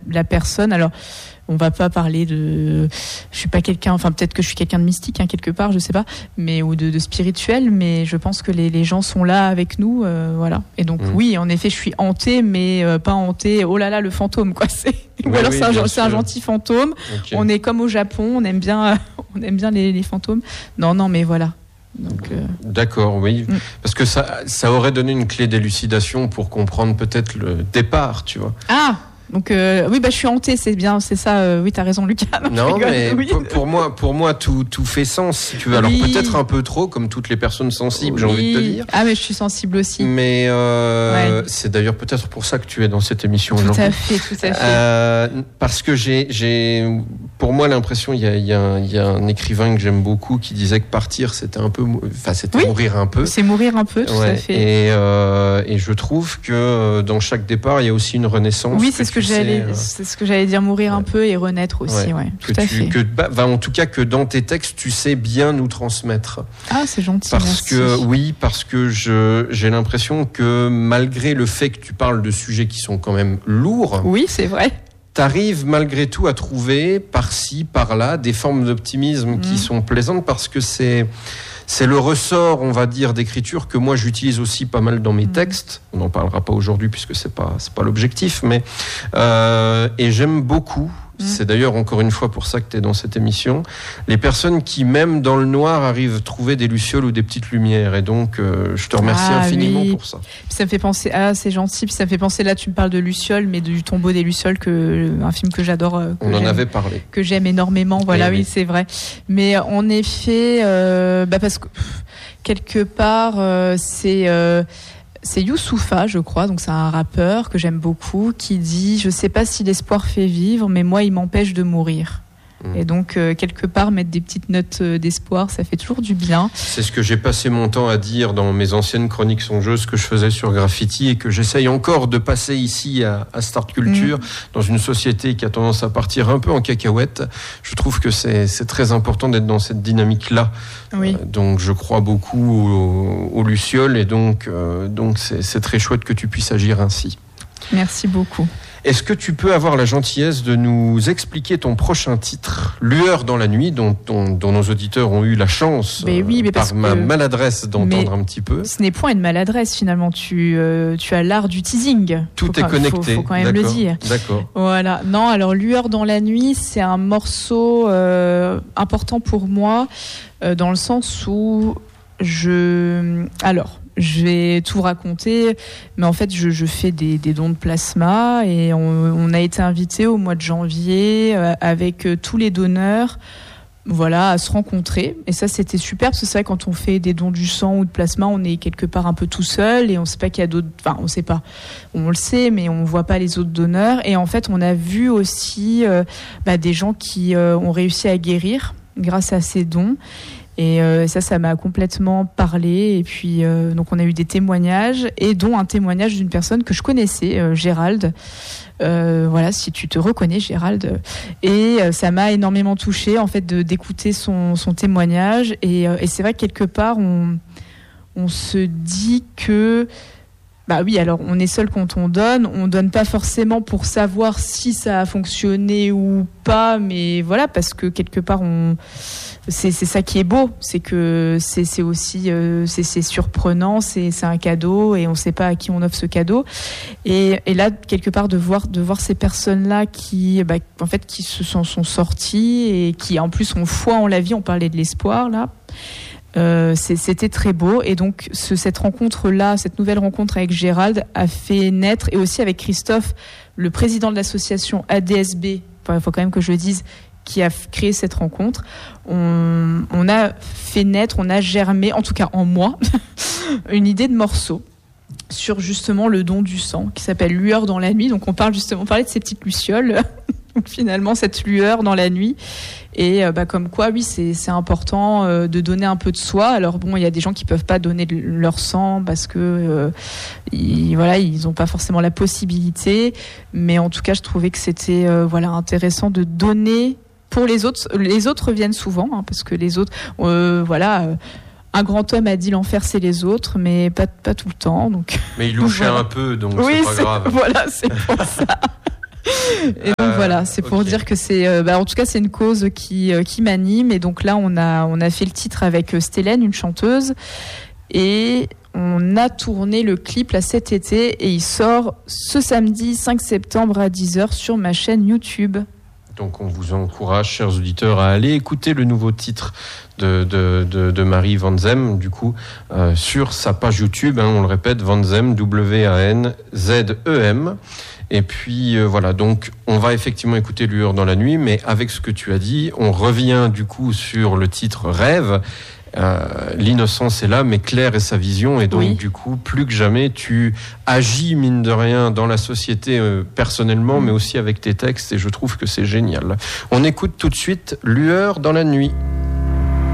la personne. Alors, on va pas parler je suis pas quelqu'un, enfin peut-être que je suis quelqu'un de mystique quelque part, je sais pas, mais ou de spirituel, mais je pense que les gens sont là avec nous, voilà. Et donc oui, en effet, je suis hantée, mais pas hantée. Oh là là, le fantôme, quoi. Ou alors c'est un gentil fantôme. Okay. On est comme au Japon, on aime bien les fantômes. Non, mais voilà. Donc, D'accord, oui, parce que ça aurait donné une clé d'élucidation pour comprendre peut-être le départ, tu vois. Ah. Donc oui, je suis hantée, c'est bien, c'est ça. Oui, t'as raison, Lucas. Non, mais oui. pour moi, tout fait sens, si tu veux. Alors peut-être un peu trop, comme toutes les personnes sensibles, j'ai envie de te dire. Ah, mais je suis sensible aussi. Mais c'est d'ailleurs peut-être pour ça que tu es dans cette émission. Tout à fait. Parce que j'ai, pour moi, l'impression, il y a un écrivain que j'aime beaucoup qui disait que partir, c'était un peu, c'était mourir un peu. C'est mourir un peu, tout à fait. Et je trouve que dans chaque départ, il y a aussi une renaissance. Oui, c'est ce que j'allais dire, mourir un peu et renaître aussi, tout à fait. En tout cas, que dans tes textes, tu sais bien nous transmettre. Ah, c'est gentil. Parce que j'ai l'impression que malgré le fait que tu parles de sujets qui sont quand même lourds. Oui, c'est vrai. T'arrives malgré tout à trouver par-ci, par-là, des formes d'optimisme qui sont plaisantes parce que c'est le ressort, on va dire, d'écriture que moi j'utilise aussi pas mal dans mes textes. On n'en parlera pas aujourd'hui puisque c'est pas l'objectif, mais et j'aime beaucoup. C'est d'ailleurs encore une fois pour ça que tu es dans cette émission. Les personnes qui, même dans le noir, arrivent à trouver des lucioles ou des petites lumières. Et donc, je te remercie infiniment pour ça. Puis ça me fait penser, c'est gentil. Puis ça me fait penser, là, tu me parles de lucioles, mais du Tombeau des lucioles, un film que j'adore. On en avait parlé. Que j'aime énormément. Voilà, oui, c'est vrai. Mais en effet, parce que quelque part, c'est Youssoupha, je crois, donc c'est un rappeur que j'aime beaucoup, qui dit « Je sais pas si l'espoir fait vivre, mais moi, il m'empêche de mourir ». Et donc, quelque part, mettre des petites notes d'espoir, ça fait toujours du bien. C'est ce que j'ai passé mon temps à dire dans mes anciennes chroniques songeuses que je faisais sur Graffiti et que j'essaye encore de passer ici à Start Culture, dans une société qui a tendance à partir un peu en cacahuète. Je trouve que c'est très important d'être dans cette dynamique-là. Oui. Donc, je crois beaucoup aux lucioles et donc c'est très chouette que tu puisses agir ainsi. Merci beaucoup. Est-ce que tu peux avoir la gentillesse de nous expliquer ton prochain titre, Lueur dans la nuit, dont nos auditeurs ont eu la chance, par ma maladresse, d'entendre un petit peu. Ce n'est point une maladresse, finalement. Tu as l'art du teasing. Tout est connecté. Faut quand même le dire. D'accord. Voilà. Non, alors Lueur dans la nuit, c'est un morceau important pour moi, dans le sens où je vais tout raconter, mais en fait, je fais des dons de plasma et on a été invité au mois de janvier avec tous les donneurs, voilà, à se rencontrer. Et ça, c'était super parce que c'est vrai, quand on fait des dons du sang ou de plasma, on est quelque part un peu tout seul et on sait pas qu'il y a d'autres. Enfin, on sait pas. On le sait, mais on voit pas les autres donneurs. Et en fait, on a vu aussi des gens qui ont réussi à guérir grâce à ces dons. Et ça m'a complètement parlé. Et puis, donc, on a eu des témoignages, et dont un témoignage d'une personne que je connaissais, Gérald. Voilà, si tu te reconnais, Gérald. Et ça m'a énormément touchée, en fait, d'écouter son témoignage. Et c'est vrai que quelque part, on se dit que... Bah oui, alors on est seul quand on donne pas forcément pour savoir si ça a fonctionné ou pas, mais voilà, parce que quelque part c'est ça qui est beau, c'est que c'est aussi c'est surprenant, c'est un cadeau et on sait pas à qui on offre ce cadeau, et là quelque part de voir ces personnes là qui en fait qui se sont sorties et qui en plus ont foi en la vie. On parlait de l'espoir là. C'était très beau, et donc cette rencontre-là, cette nouvelle rencontre avec Gérald a fait naître, et aussi avec Christophe, le président de l'association ADSB, il faut quand même que je le dise, qui a créé cette rencontre. On a fait naître, on a germé, en tout cas en moi, une idée de morceau sur justement le don du sang, qui s'appelle Lueur dans la nuit. Donc on parlait de ces petites lucioles. Donc finalement, cette lueur dans la nuit. Et comme quoi, oui, c'est important de donner un peu de soi. Alors bon, il y a des gens qui peuvent pas donner leur sang parce que ils n'ont pas forcément la possibilité. Mais en tout cas, je trouvais que c'était intéressant de donner pour les autres. Les autres reviennent souvent, parce que les autres, un grand homme a dit l'enfer c'est les autres, mais pas tout le temps. Donc. Mais il louchait un peu, donc oui, c'est pas grave. Voilà, c'est pour ça. Et donc voilà, c'est pour dire que c'est, en tout cas, c'est une cause qui m'anime. Et donc là, on a fait le titre avec Stélène, une chanteuse, et on a tourné le clip là cet été, et il sort ce samedi 5 septembre à 10h sur ma chaîne YouTube. Donc on vous encourage, chers auditeurs, à aller écouter le nouveau titre de Marie Van Zem, du coup, sur sa page YouTube, on le répète, Van Zem, W-A-N-Z-E-M. Et puis voilà, donc on va effectivement écouter Lueur dans la nuit, mais avec ce que tu as dit, on revient du coup sur le titre Rêve. L'innocence est là, mais Claire est sa vision, et donc du coup, plus que jamais, tu agis mine de rien dans la société personnellement, mais aussi avec tes textes, et je trouve que c'est génial. On écoute tout de suite Lueur dans la nuit.